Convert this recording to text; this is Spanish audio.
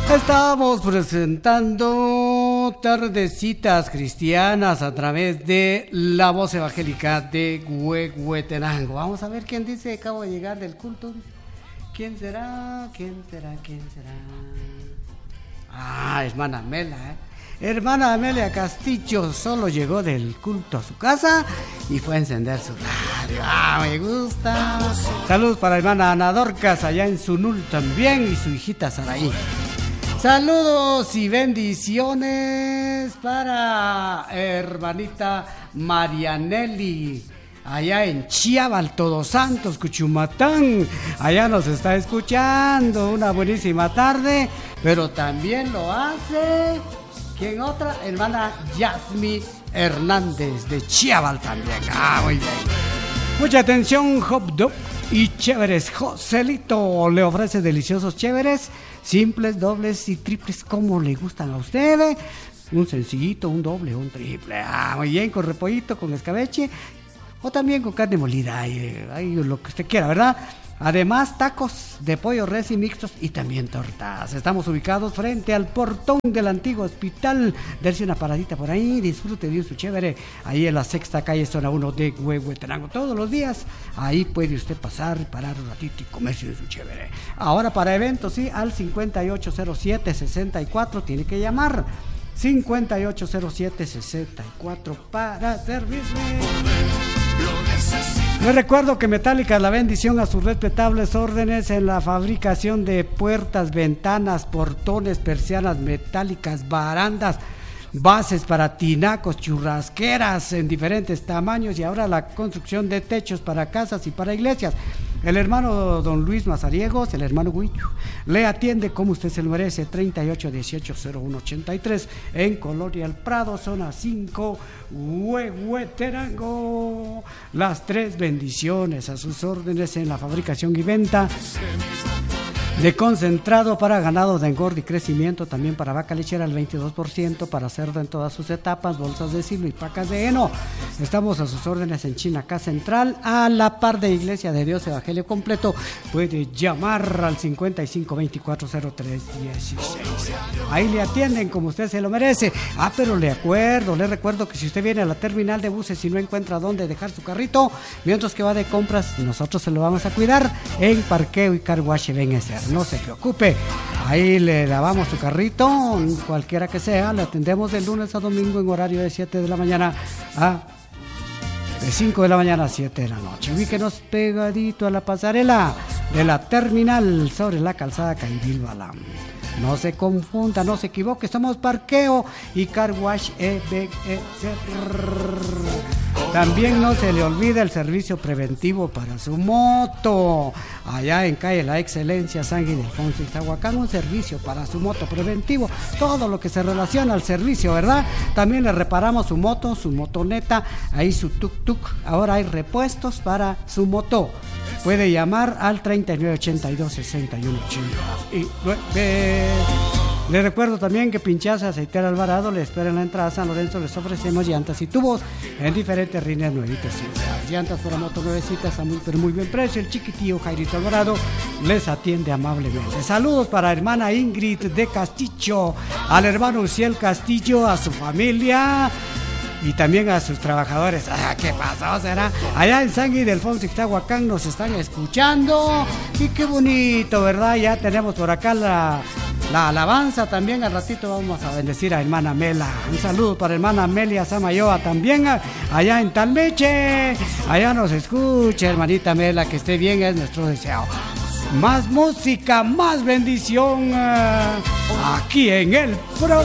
Estamos presentando Tardecitas Cristianas a través de la voz evangélica de Huehuetenango. Vamos a ver quién dice, acabo de llegar del culto. ¿Quién será? ¿Quién será? ¿Quién será? Ah, hermana Mela, Hermana Amelia Castillo solo llegó del culto a su casa y fue a encender su radio. ¡Ah, me gusta! Saludos para hermana Ana Dorcas allá en Sunul también y su hijita Saraí. Saludos y bendiciones para hermanita Marianelli allá en Chiabal, Todos Santos, Cuchumatán. Allá nos está escuchando. Una buenísima tarde, pero también lo hace... ¿Quién otra? Hermana Yasmi Hernández de Chiabal también. Ah, muy bien. Mucha atención, hot dog y chéveres. Joselito le ofrece deliciosos chéveres, simples, dobles y triples, como le gustan a ustedes. Un sencillito, un doble, un triple. Ah, muy bien, con repollito, con escabeche o también con carne molida. Ahí lo que usted quiera, ¿verdad? Además, tacos de pollo res y mixtos y también tortas. Estamos ubicados frente al portón del antiguo hospital. Derse una paradita por ahí, disfrute de su chévere. Ahí en la sexta calle, zona 1 de Huehuetenango. Todos los días, ahí puede usted pasar, parar un ratito y comerse de su chévere. Ahora para eventos, sí, al 5807-64 tiene que llamar. 5807-64 para servirle. Les recuerdo que Metálica la bendición a sus respetables órdenes en la fabricación de puertas, ventanas, portones, persianas metálicas, barandas, bases para tinacos, churrasqueras en diferentes tamaños y ahora la construcción de techos para casas y para iglesias. El hermano don Luis Mazariegos, el hermano Huicho, le atiende como usted se lo merece, 3818-0183 en Colonia El Prado, zona 5, Huehuetenango. Las tres bendiciones a sus órdenes en la fabricación y venta de concentrado para ganado de engorde y crecimiento, también para vaca lechera al 22%, para cerdo en todas sus etapas, bolsas de silo y pacas de heno. Estamos a sus órdenes en Chinacá Central, a la par de Iglesia de Dios Evangelio Completo. Puede llamar al 55240316. Ahí le atienden como usted se lo merece. Pero le recuerdo que si usted viene a la terminal de buses y no encuentra dónde dejar su carrito, mientras que va de compras, nosotros se lo vamos a cuidar en parqueo y car wash en ese. No se preocupe, ahí le lavamos su carrito, cualquiera que sea, le atendemos de lunes a domingo en horario de 7 de la mañana de 5 de la mañana a 7 de la noche. Ubíquenos pegadito a la pasarela de la terminal sobre la calzada Caibil Balam. No se confunda, no se equivoque, somos parqueo y car wash También no se le olvide el servicio preventivo para su moto. Allá en calle La Excelencia, San Ildefonso y Zahuacán, un servicio para su moto preventivo. Todo lo que se relaciona al servicio, ¿verdad? También le reparamos su motoneta, ahí su tuk-tuk. Ahora hay repuestos para su moto. Puede llamar al 3982-6189. Les recuerdo también que Pinchaza Aceitera Alvarado le espera en la entrada a San Lorenzo. Les ofrecemos llantas y tubos en diferentes líneas nuevitas. Llantas para moto nuevecitas a muy buen precio. El chiquitío Jairito Alvarado les atiende amablemente. Saludos para hermana Ingrid de Castillo, al hermano Uciel Castillo, a su familia y también a sus trabajadores. ¿Qué pasó? ¿Será? Allá en San Ildefonso y Zahuacán nos están escuchando. Y qué bonito, ¿verdad? Ya tenemos por acá la alabanza también. Al ratito vamos a bendecir a hermana Mela. Un saludo para hermana Amelia Samayoa también, allá en Talmeche. Allá nos escucha, hermanita Mela, que esté bien, es nuestro deseo. Más música, más bendición aquí en el programa.